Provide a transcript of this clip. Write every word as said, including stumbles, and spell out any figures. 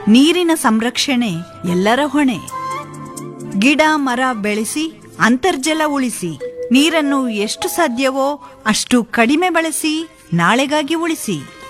ನೀರಿನ ಸಂರಕ್ಷಣೆ ಎಲ್ಲರ ಹೊಣೆ. ಗಿಡ ಮರ ಬೆಳೆಸಿ ಅಂತರ್ಜಲ ಉಳಿಸಿ, ನೀರನ್ನು ಎಷ್ಟು ಸಾಧ್ಯವೋ ಅಷ್ಟು ಕಡಿಮೆ ಬಳಸಿ, ನಾಳೆಗಾಗಿ ಉಳಿಸಿ.